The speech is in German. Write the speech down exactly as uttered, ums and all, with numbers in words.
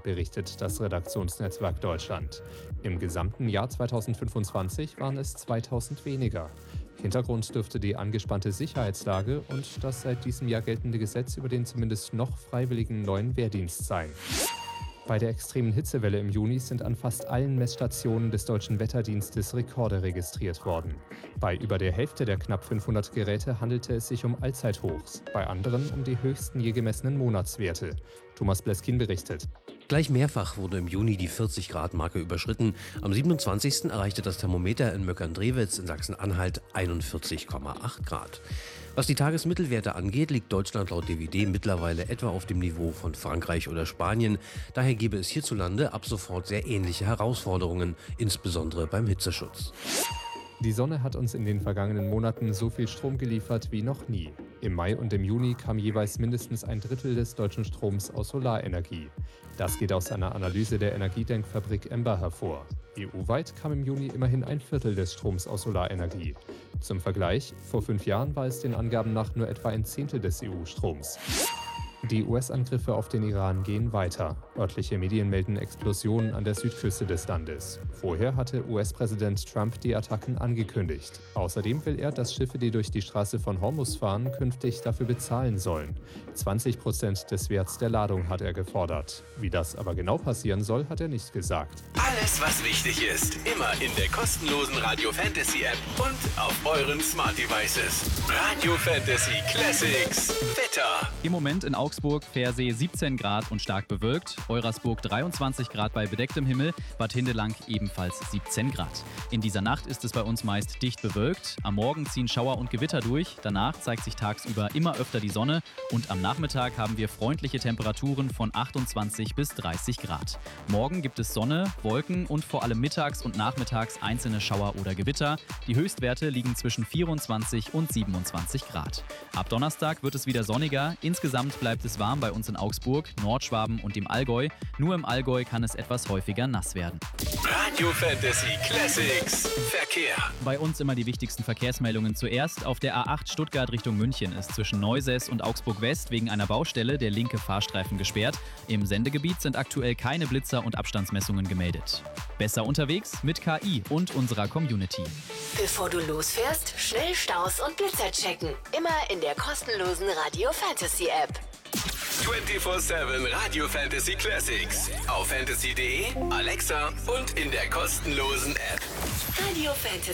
berichtet das Redaktionsnetzwerk Deutschland. Im gesamten Jahr zweitausendfünfundzwanzig waren es zweitausend weniger. Hintergrund dürfte die angespannte Sicherheitslage und das seit diesem Jahr geltende Gesetz über den zumindest noch freiwilligen neuen Wehrdienst sein. Bei der extremen Hitzewelle im Juni sind an fast allen Messstationen des Deutschen Wetterdienstes Rekorde registriert worden. Bei über der Hälfte der knapp fünfhundert Geräte handelte es sich um Allzeithochs, bei anderen um die höchsten je gemessenen Monatswerte. Thomas Bleskin berichtet. Gleich mehrfach wurde im Juni die vierzig-Grad-Marke überschritten. Am siebenundzwanzigsten erreichte das Thermometer in Möckern-Drewitz in Sachsen-Anhalt einundvierzig Komma acht Grad. Was die Tagesmittelwerte angeht, liegt Deutschland laut D W D mittlerweile etwa auf dem Niveau von Frankreich oder Spanien. Daher gäbe es hierzulande ab sofort sehr ähnliche Herausforderungen, insbesondere beim Hitzeschutz. Die Sonne hat uns in den vergangenen Monaten so viel Strom geliefert wie noch nie. Im Mai und im Juni kam jeweils mindestens ein Drittel des deutschen Stroms aus Solarenergie. Das geht aus einer Analyse der Energiedenkfabrik Ember hervor. E U-weit kam im Juni immerhin ein Viertel des Stroms aus Solarenergie. Zum Vergleich, vor fünf Jahren war es den Angaben nach nur etwa ein Zehntel des E U-Stroms. Die U S-Angriffe auf den Iran gehen weiter. Örtliche Medien melden Explosionen an der Südküste des Landes. Vorher hatte U S-Präsident Trump die Attacken angekündigt. Außerdem will er, dass Schiffe, die durch die Straße von Hormuz fahren, künftig dafür bezahlen sollen. zwanzig Prozent des Werts der Ladung hat er gefordert. Wie das aber genau passieren soll, hat er nicht gesagt. Alles, was wichtig ist, immer in der kostenlosen Radio Fantasy App und auf euren Smart Devices. Radio Fantasy Classics. Wetter. Im Moment in Augsburg, Pfersee siebzehn Grad und stark bewölkt, Eurasburg dreiundzwanzig Grad bei bedecktem Himmel, Bad Hindelang ebenfalls siebzehn Grad. In dieser Nacht ist es bei uns meist dicht bewölkt, am Morgen ziehen Schauer und Gewitter durch, danach zeigt sich tagsüber immer öfter die Sonne und am Nachmittag haben wir freundliche Temperaturen von achtundzwanzig bis dreißig Grad. Morgen gibt es Sonne, Wolken und vor allem mittags und nachmittags einzelne Schauer oder Gewitter. Die Höchstwerte liegen zwischen vierundzwanzig und siebenundzwanzig Grad. Ab Donnerstag wird es wieder sonniger, insgesamt bleibt es warm bei uns in Augsburg, Nordschwaben und dem Allgäu. Nur im Allgäu kann es etwas häufiger nass werden. Radio Fantasy Classics. Verkehr. Bei uns immer die wichtigsten Verkehrsmeldungen zuerst. Auf der A acht Stuttgart Richtung München ist zwischen Neusäß und Augsburg West wegen einer Baustelle der linke Fahrstreifen gesperrt. Im Sendegebiet sind aktuell keine Blitzer und Abstandsmessungen gemeldet. Besser unterwegs mit K I und unserer Community. Bevor du losfährst, schnell Staus und Blitzer checken. Immer in der kostenlosen Radio Fantasy App. vierundzwanzig sieben Radio Fantasy Classics. Auf fantasy punkt de, Alexa und in der kostenlosen App. Radio Fantasy.